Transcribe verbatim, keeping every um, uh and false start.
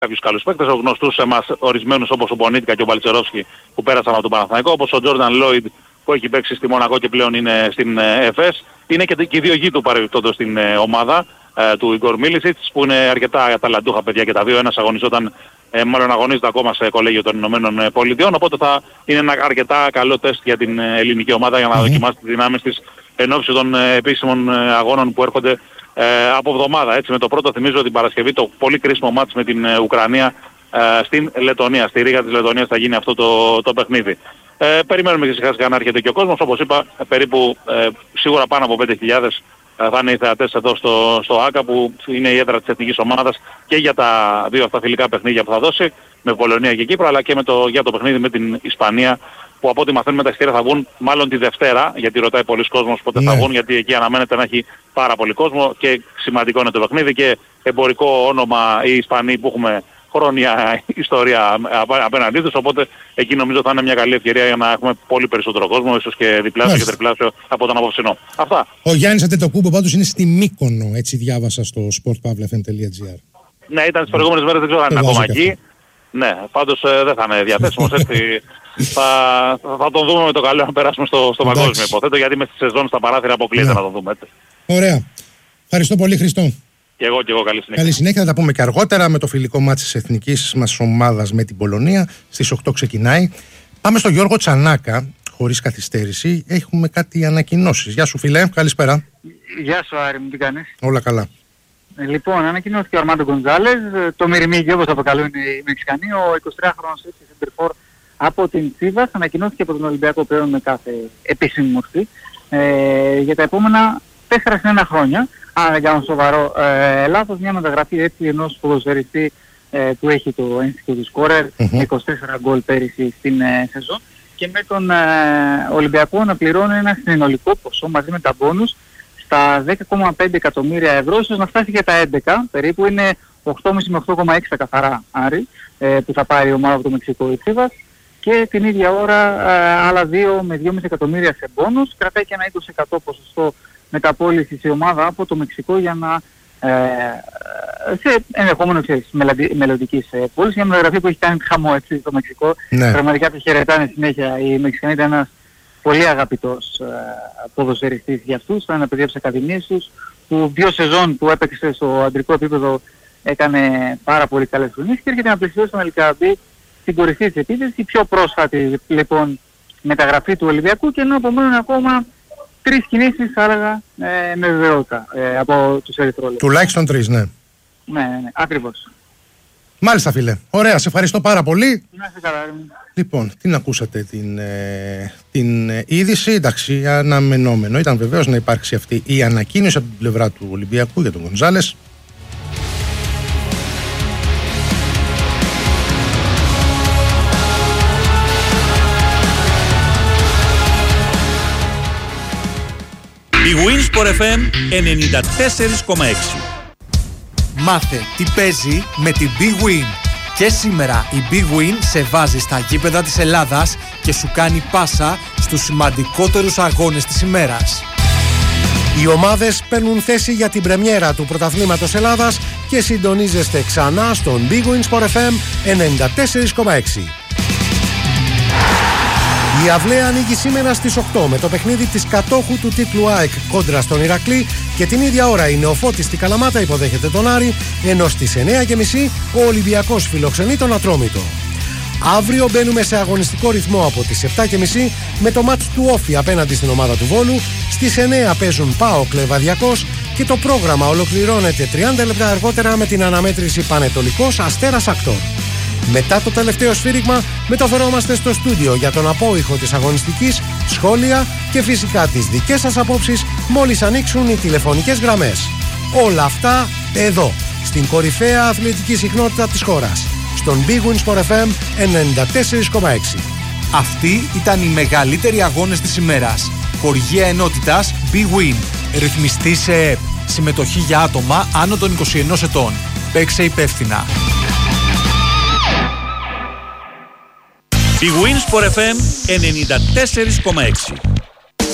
κάποιους καλούς παίκτες, γνωστούς σε εμάς ορισμένους όπως ο Μπονίτικα και ο Μπαλτσερόφσκι που πέρασαν από τον Παναθηναϊκό, όπως ο Τζόρνταν Λόιντ που έχει παίξει στη Μονακό και πλέον είναι στην εφ ες. Είναι και, και οι δύο γη του παρεμπιπτόντως στην ε, ομάδα ε, του Ιγκορ Μίλισιτς, που είναι αρκετά ταλαντούχα παιδιά και τα δύο. Ένας αγωνιζόταν, ε, μάλλον αγωνίζεται ακόμα σε κολέγιο των Ηνωμένων Πολιτειών, οπότε θα είναι ένα αρκετά καλό τεστ για την ε, ελληνική ομάδα για να mm-hmm. δοκιμάσει τις δυνάμεις της εν ώψη των ε, επίσημων ε, αγώνων που έρχονται ε, από εβδομάδα. Έτσι, με το πρώτο θυμίζω την Παρασκευή το πολύ κρίσιμο μάτς με την ε, Ουκρανία ε, στην Λετωνία. Στη Ρήγα της Λετωνίας θα γίνει αυτό το, το παιχνίδι. Ε, περιμένουμε και σιγά σιγά να έρχεται και ο κόσμος. Όπως είπα, περίπου ε, σίγουρα πάνω από πέντε χιλιάδες ε, θα είναι οι θεατές εδώ στο, στο ΆΚΑ, που είναι η έδρα της εθνικής ομάδας και για τα δύο αυτά φιλικά παιχνίδια που θα δώσει με Πολωνία και Κύπρο, αλλά και με το, για το παιχνίδι με την Ισπανία, που από ό,τι μαθαίνουμε τα εισιτήρια θα βγουν μάλλον τη Δευτέρα, γιατί ρωτάει πολλοί κόσμος πότε ναι. θα βγουν, γιατί εκεί αναμένεται να έχει πάρα πολύ κόσμο και σημαντικό είναι το παιχνίδι και εμπορικό όνομα οι Ισπανοί που έχουμε χρόνια ιστορία απέναντί τους, οπότε εκεί νομίζω θα είναι μια καλή ευκαιρία για να έχουμε πολύ περισσότερο κόσμο, ίσως και διπλάσιο και τριπλάσιο από τον απόψινό. Αυτά. Ο Γιάννης Αντετοκούμπο πάντως είναι στη Μύκονο, έτσι διάβασα στο σπορτ παύλα εφ εμ τελεία τζι άρ. Ναι, ήταν τις προηγούμενες μέρες, δεν ξέρω αν είναι ακόμα εκεί. Ναι, πάντως ε, δεν θα είναι διαθέσιμος, έτσι θα, θα τον δούμε με το καλό να περάσουμε στο, στο παγκόσμιο, υποθέτω, γιατί μες στη σεζόν στα παράθυρα αποκλείεται ναι. να τον δούμε. Έτσι. Ωραία. Ευχαριστώ πολύ, Χριστό. Και εγώ και εγώ καλή συνέχεια. Καλή συνέχεια, θα τα πούμε και αργότερα με το φιλικό μάτς της εθνικής μας ομάδας με την Πολωνία. Στις οκτώ ξεκινάει. Πάμε στο Γιώργο Τσανάκα, χωρίς καθυστέρηση. Έχουμε κάτι ανακοινώσεις. Γεια σου φίλε, καλησπέρα. Γεια σου Άρη μου, τι κάνεις? Όλα καλά. Λοιπόν, ανακοινώθηκε ο Αρμάντο Γκοντζάλες, το Μυριμίγι όπως το αποκαλούν οι Μεξικανοί, ο εικοσιτριάχρονος έτσι σεντερφόρ από την Τσίβας, ανακοινώθηκε από τον Ολυμπιακό πλέον με κάθε επίσημη μορφή ε, για τα επόμενα τέσσερα συν ένα χρόνια. Αν δεν κάνω σοβαρό ε, λάθος, μια μεταγραφή έτσι ενός ποδοσφαιριστή ε, που έχει το ένστικτο του σκόρερ, mm-hmm. είκοσι τέσσερα γκολ πέρυσι στην ε, σεζόν, και με τον ε, Ολυμπιακό να πληρώνει ένα συνολικό ποσό μαζί με τα μπόνους στα δέκα κόμμα πέντε εκατομμύρια ευρώ, ίσως να φτάσει για τα έντεκα, περίπου είναι οκτώ κόμμα πέντε με οκτώ κόμμα έξι τα καθαρά, Άρη, ε, που θα πάρει η ομάδα από το Μεξικό η Τσίβας, και την ίδια ώρα ε, άλλα δύο με δυόμισι εκατομμύρια σε μπόνους, κρατάει και ένα είκοσι τοις εκατό ποσοστό μεταπώληση η ομάδα από το Μεξικό για να ε, σε ενδεχόμενο μελλοντικής ε, πώληση. Μια μεταγραφή που έχει κάνει χαμό έτσι το Μεξικό. Ναι. Πραγματικά τη χαιρετάνε συνέχεια. Οι Μεξικανοί ήταν ένας πολύ αγαπητός ε, ποδοσφαιριστής για αυτούς. Ήταν ένα παιδί από τις ακαδημίες τους, που δύο σεζόν που έπαιξε στο αντρικό επίπεδο έκανε πάρα πολύ καλές χρονίες και έρχεται να πλησιώσει τον Ελκαμπή στην κορυφή της επίθεσης. Η πιο πρόσφατη λοιπόν μεταγραφή του Ολυμπιακού, και ενώ απομένουν ακόμα τρεις κινήσεις, θα έλεγα, ε, με βεβαιότητα ε, από τους ερυθρόλεπτους. Τουλάχιστον τρεις, ναι. Ναι, ναι, ναι, ακριβώς. Μάλιστα φίλε. Ωραία, σε ευχαριστώ πάρα πολύ. Να είστε καλά. Λοιπόν, την ακούσατε την, ε, την ε, είδηση, εντάξει, αναμενόμενο. Ήταν βεβαίως να υπάρξει αυτή η ανακοίνωση από την πλευρά του Ολυμπιακού για τον Γκοντζάλες. Η Winsport εφ εμ ενενήντα τέσσερα κόμμα έξι. Μάθε τι παίζει με την Big Win. Και σήμερα η Big Win σε βάζει στα γήπεδα της Ελλάδας και σου κάνει πάσα στους σημαντικότερους αγώνες της ημέρας. Οι ομάδες παίρνουν θέση για την πρεμιέρα του Πρωταθλήματος Ελλάδας και συντονίζεστε ξανά στον Big Win Sport εφ εμ ενενήντα τέσσερα κόμμα έξι. Η Αυλαία ανοίγει σήμερα στις οκτώ με το παιχνίδι της κατόχου του τίτλου ΑΕΚ κόντρα στον Ηρακλή, και την ίδια ώρα η Νεοφώτης στη Καλαμάτα υποδέχεται τον Άρη, ενώ στις εννιά και μισή ο Ολυμπιακός φιλοξενεί τον Ατρόμητο. Αύριο μπαίνουμε σε αγωνιστικό ρυθμό από τις επτά και μισή με το μάτς του Όφη απέναντι στην ομάδα του Βόλου. Στις εννιά παίζουν ΠΑΟΚ Λεβαδιακός και το πρόγραμμα ολοκληρώνεται τριάντα λεπτά αργότερα με την αναμέτρηση Πανετολικός Αστέρας Ακτόρ. Μετά το τελευταίο σφύριγμα μεταφερόμαστε στο στούντιο για τον απόϊχο της αγωνιστικής, σχόλια και φυσικά τις δικές σας απόψεις μόλις ανοίξουν οι τηλεφωνικές γραμμές. Όλα αυτά εδώ, στην κορυφαία αθλητική συχνότητα της χώρας, στον Big Win Sport εφ εμ ενενήντα τέσσερα κόμμα έξι. Αυτοί ήταν οι μεγαλύτεροι αγώνες της ημέρας. Χορηγία ενότητας Big Win. Ρυθμιστή σε ΕΕΠ. Συμμετοχή για άτομα άνω των είκοσι ενός ετών. Παίξε υπεύθυνα. Η Winsport εφ εμ ενενήντα τέσσερα κόμμα έξι.